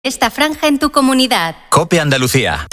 Esta franja en tu comunidad. COPE Andalucía.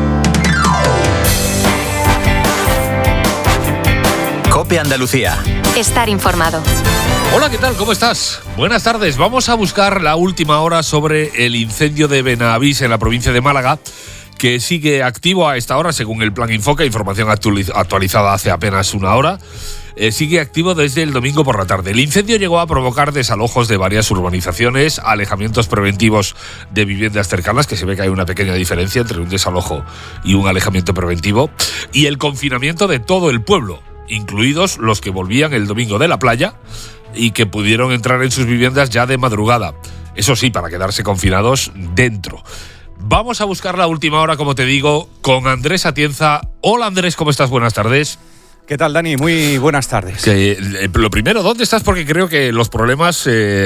COPE Andalucía. Estar informado. Hola, ¿qué tal? ¿Cómo estás? Buenas tardes. Vamos a buscar la última hora sobre el incendio de Benavís en la provincia de Málaga, que sigue activo a esta hora, según el Plan Infoca, información actualizada hace apenas una hora. Sigue activo desde el domingo por la tarde. El incendio llegó a provocar desalojos de varias urbanizaciones, alejamientos preventivos de viviendas cercanas, que se ve que hay una pequeña diferencia entre un desalojo y un alejamiento preventivo, y el confinamiento de todo el pueblo, incluidos los que volvían el domingo de la playa y que pudieron entrar en sus viviendas ya de madrugada. Eso sí, para quedarse confinados dentro. Vamos a buscar la última hora, como te digo, con Andrés Atienza. Hola Andrés, ¿cómo estás? Buenas tardes. ¿Qué tal, Dani? Muy buenas tardes. Lo primero, ¿dónde estás? Porque creo que los problemas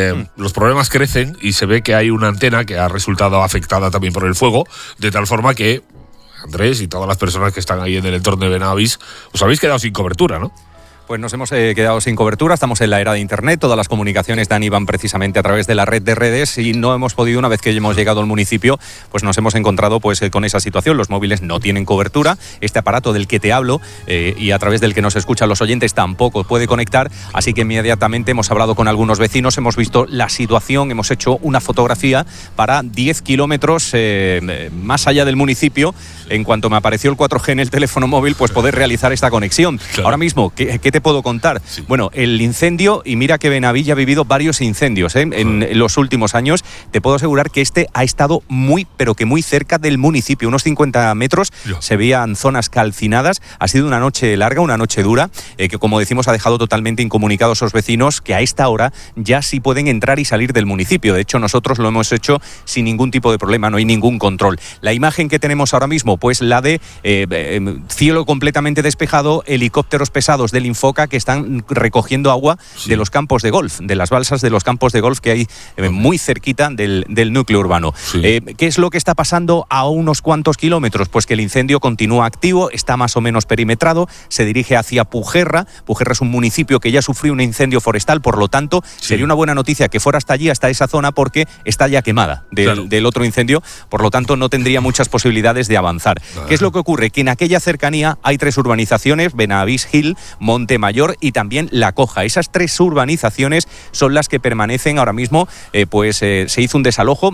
crecen y se ve que hay una antena que ha resultado afectada también por el fuego, de tal forma que Andrés y todas las personas que están ahí en el entorno de Benavís os habéis quedado sin cobertura, ¿no? Pues nos hemos quedado sin cobertura, estamos en la era de Internet, todas las comunicaciones, Dani, van precisamente a través de la red de redes y no hemos podido, una vez que hemos llegado al municipio, pues nos hemos encontrado con esa situación. Los móviles no tienen cobertura, este aparato del que te hablo y a través del que nos escuchan los oyentes tampoco puede conectar, así que inmediatamente hemos hablado con algunos vecinos, hemos visto la situación, hemos hecho una fotografía para 10 kilómetros más allá del municipio. En cuanto me apareció el 4G en el teléfono móvil, pues poder realizar esta conexión. Claro. Ahora mismo, ¿qué te puedo contar? Sí. Bueno, el incendio, y mira que Benavís ya ha vivido varios incendios en los últimos años, te puedo asegurar que este ha estado muy, pero que muy cerca del municipio, unos 50 metros, se veían zonas calcinadas. Ha sido una noche larga, una noche dura, que como decimos ha dejado totalmente incomunicados a los vecinos que a esta hora ya sí pueden entrar y salir del municipio. De hecho, nosotros lo hemos hecho sin ningún tipo de problema, no hay ningún control. La imagen que tenemos ahora mismo, pues la de cielo completamente despejado, helicópteros pesados del Infoca que están recogiendo agua de los campos de golf, de las balsas de los campos de golf que hay muy cerquita del núcleo urbano. Sí. ¿Qué es lo que está pasando a unos cuantos kilómetros? Pues que el incendio continúa activo, está más o menos perimetrado, se dirige hacia Pujerra. Pujerra es un municipio que ya sufrió un incendio forestal, por lo tanto, sería una buena noticia que fuera hasta allí, hasta esa zona, porque está ya quemada del otro incendio, por lo tanto no tendría muchas posibilidades de avanzar. ¿Qué es lo que ocurre? Que en aquella cercanía hay 3 urbanizaciones, Benavís Hill, Montemayor y también La Coja. Esas 3 urbanizaciones son las que permanecen ahora mismo, se hizo un desalojo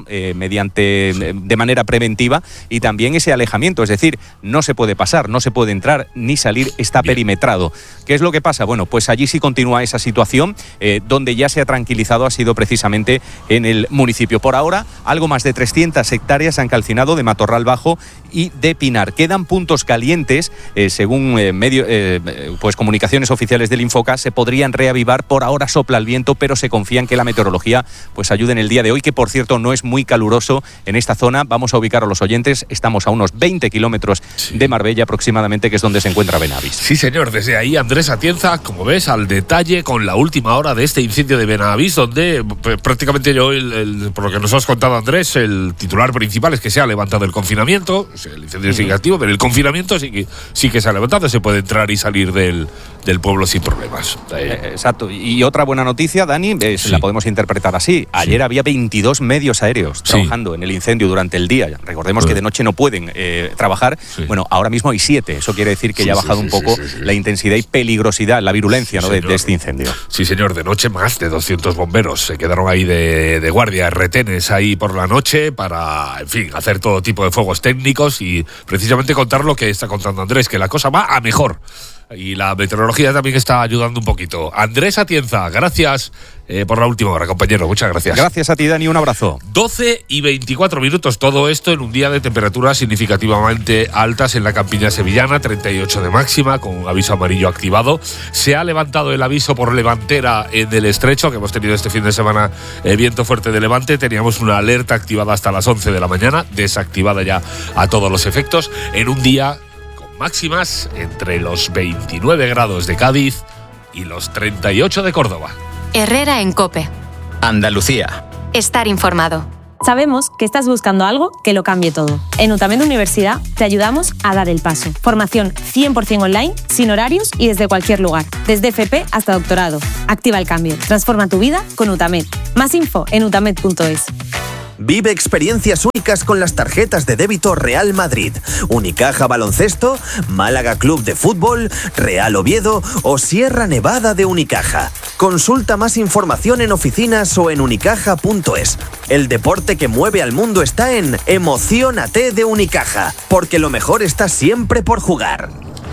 de manera preventiva y también ese alejamiento, es decir, no se puede pasar, no se puede entrar ni salir, está perimetrado. ¿Qué es lo que pasa? Bueno, pues allí sí continúa esa situación, donde ya se ha tranquilizado ha sido precisamente en el municipio. Por ahora, algo más de 300 hectáreas han calcinado de matorral bajo y de pinar. Quedan puntos calientes, según comunicaciones oficiales del Infoca, se podrían reavivar. Por ahora sopla el viento, pero se confía en que la meteorología pues ayude en el día de hoy, que por cierto no es muy caluroso en esta zona. Vamos a ubicar a los oyentes, estamos a unos 20 kilómetros de Marbella aproximadamente, que es donde se encuentra Benavís. Sí, señor, desde ahí Andrés Atienza, como ves, al detalle con la última hora de este incendio de Benavís, donde prácticamente por lo que nos has contado, Andrés, el titular principal es que se ha levantado el confinamiento. El incendio sigue activo, pero el confinamiento sí que se ha levantado, se puede entrar y salir del pueblo sin problemas. Exacto. Y otra buena noticia, Dani, la podemos interpretar así. Ayer había 22 medios aéreos trabajando en el incendio durante el día. Recordemos que de noche no pueden trabajar. Bueno, ahora mismo hay 7. Eso quiere decir que ya ha bajado un poco la intensidad y peligrosidad, la virulencia de este incendio. Sí, señor. De noche más de 200 bomberos se quedaron ahí de guardia, retenes ahí por la noche para, en fin, hacer todo tipo de fuegos técnicos y precisamente contar lo que está contando Andrés, que la cosa va a mejor. Y la meteorología también está ayudando un poquito. Andrés Atienza, gracias por la última hora, compañero. Muchas gracias. Gracias a ti, Dani. Un abrazo. 12 y 24 minutos. Todo esto en un día de temperaturas significativamente altas en la campiña sevillana, 38 de máxima, con un aviso amarillo activado. Se ha levantado el aviso por levantera en el estrecho, que hemos tenido este fin de semana viento fuerte de levante. Teníamos una alerta activada hasta las 11 de la mañana, desactivada ya a todos los efectos, en un día máximas entre los 29 grados de Cádiz y los 38 de Córdoba. Herrera en COPE. Andalucía. Estar informado. Sabemos que estás buscando algo que lo cambie todo. En UTAMED Universidad te ayudamos a dar el paso. Formación 100% online, sin horarios y desde cualquier lugar. Desde FP hasta doctorado. Activa el cambio. Transforma tu vida con UTAMED. Más info en utamed.es. Vive experiencias únicas con las tarjetas de débito Real Madrid, Unicaja Baloncesto, Málaga Club de Fútbol, Real Oviedo o Sierra Nevada de Unicaja. Consulta más información en oficinas o en unicaja.es. El deporte que mueve al mundo está en Emociónate de Unicaja, porque lo mejor está siempre por jugar.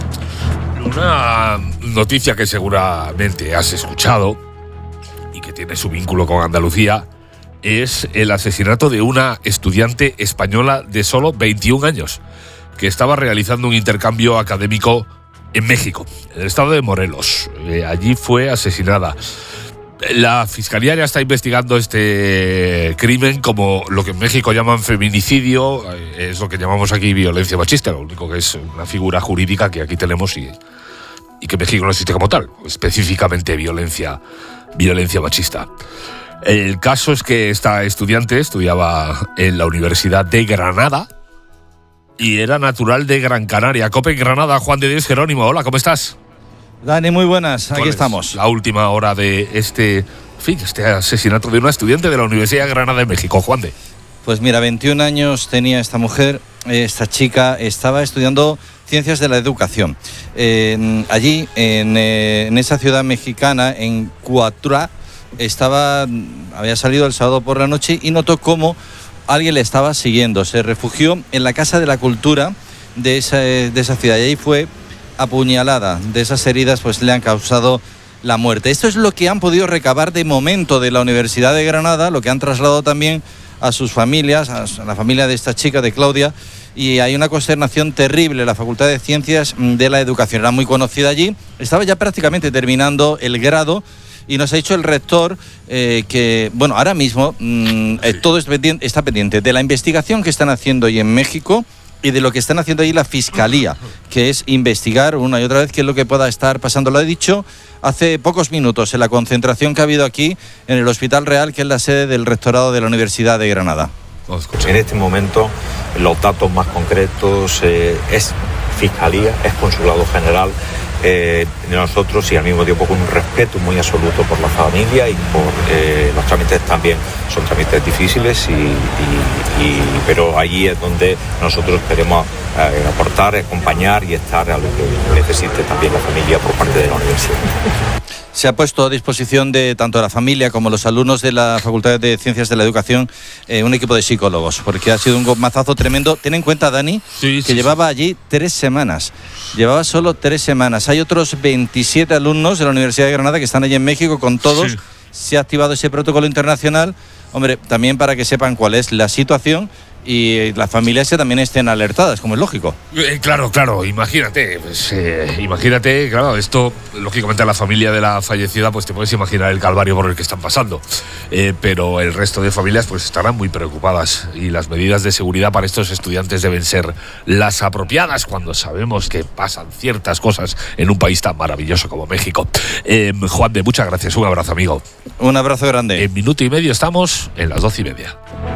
Una noticia que seguramente has escuchado y que tiene su vínculo con Andalucía es el asesinato de una estudiante española de solo 21 años que estaba realizando un intercambio académico en México, en el estado de Morelos. Allí fue asesinada. La Fiscalía ya está investigando este crimen como lo que en México llaman feminicidio, es lo que llamamos aquí violencia machista, lo único que es una figura jurídica que aquí tenemos y que en México no existe como tal, específicamente violencia machista. El caso es que esta estudiante estudiaba en la Universidad de Granada y era natural de Gran Canaria. COPE en Granada, Juan de Dios Jerónimo. Hola, ¿cómo estás? Dani, muy buenas, aquí estamos. La última hora de este asesinato de una estudiante de la Universidad de Granada de México, Juan de. Pues mira, 21 años tenía esta mujer, esta chica estaba estudiando Ciencias de la Educación. Allí, en esa ciudad mexicana, en Cuautla, había salido el sábado por la noche y notó cómo alguien le estaba siguiendo. Se refugió en la Casa de la Cultura de esa ciudad y ahí fue apuñalada. De esas heridas pues le han causado la muerte. Esto es lo que han podido recabar de momento de la Universidad de Granada, lo que han trasladado también a sus familias, a la familia de esta chica, de Claudia, y hay una consternación terrible. La Facultad de Ciencias de la Educación era muy conocida allí, estaba ya prácticamente terminando el grado. Y nos ha dicho el rector que, bueno, ahora mismo todo está pendiente de la investigación que están haciendo ahí en México y de lo que están haciendo ahí la Fiscalía, que es investigar una y otra vez qué es lo que pueda estar pasando. Lo he dicho hace pocos minutos en la concentración que ha habido aquí en el Hospital Real, que es la sede del rectorado de la Universidad de Granada. En este momento los datos más concretos es Fiscalía, es Consulado General. Nosotros y al mismo tiempo con un respeto muy absoluto por la familia y por los trámites también son trámites difíciles pero allí es donde nosotros queremos aportar, acompañar y estar a lo que necesite también la familia por parte de la universidad. Se ha puesto a disposición de tanto la familia como los alumnos de la Facultad de Ciencias de la Educación un equipo de psicólogos, porque ha sido un mazazo tremendo. Ten en cuenta, Dani, que llevaba allí 3 semanas. Llevaba solo 3 semanas. Hay otros 27 alumnos de la Universidad de Granada que están allí en México con todos. Sí. Se ha activado ese protocolo internacional, hombre, también para que sepan cuál es la situación y las familias que también estén alertadas, como es lógico. Claro, imagínate, claro, esto, lógicamente a la familia de la fallecida, pues te puedes imaginar el calvario por el que están pasando, pero el resto de familias pues estarán muy preocupadas y las medidas de seguridad para estos estudiantes deben ser las apropiadas cuando sabemos que pasan ciertas cosas en un país tan maravilloso como México. Juan de, muchas gracias, un abrazo, amigo. Un abrazo grande. En minuto y medio estamos en las 12:30.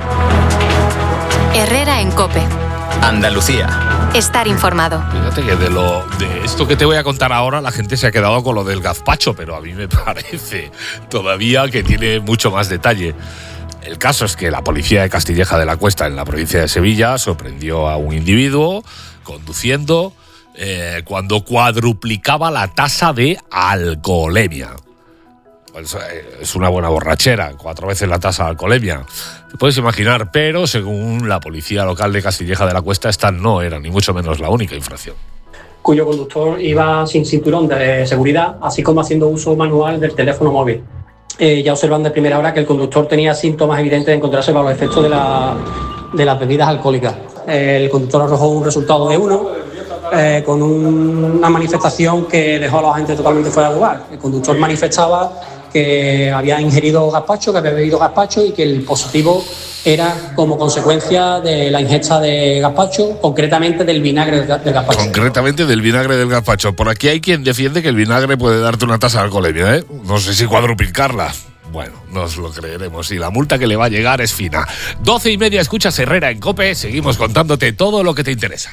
Herrera en COPE. Andalucía. Estar informado. Fíjate que de esto que te voy a contar ahora la gente se ha quedado con lo del gazpacho, pero a mí me parece todavía que tiene mucho más detalle. El caso es que la policía de Castilleja de la Cuesta, en la provincia de Sevilla, sorprendió a un individuo conduciendo cuando cuadruplicaba la tasa de alcoholemia. Pues, es una buena borrachera, 4 veces la tasa de alcoholemia. Te puedes imaginar, pero según la policía local de Castilleja de la Cuesta, esta no era ni mucho menos la única infracción. Cuyo conductor iba sin cinturón de seguridad, así como haciendo uso manual del teléfono móvil. Ya observan de primera hora que el conductor tenía síntomas evidentes de encontrarse bajo los efectos de las bebidas alcohólicas. El conductor arrojó un resultado de 1, con una manifestación que dejó a los agentes totalmente fuera de lugar. El conductor manifestaba que había ingerido gazpacho, que había bebido gazpacho y que el positivo era como consecuencia de la ingesta de gazpacho, concretamente del vinagre del gazpacho. Concretamente del vinagre del gazpacho. Por aquí hay quien defiende que el vinagre puede darte una tasa de alcoholemia, ¿eh? No sé si cuadruplicarla. Bueno, nos lo creeremos y la multa que le va a llegar es fina. 12:30, escuchas Herrera en COPE, seguimos contándote todo lo que te interesa.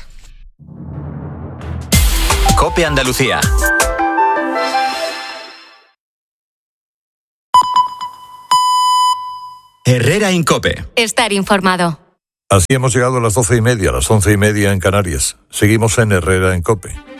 COPE Andalucía. Herrera en COPE. Estar informado. Así hemos llegado a las 12:30, a las 11:30 en Canarias. Seguimos en Herrera en COPE.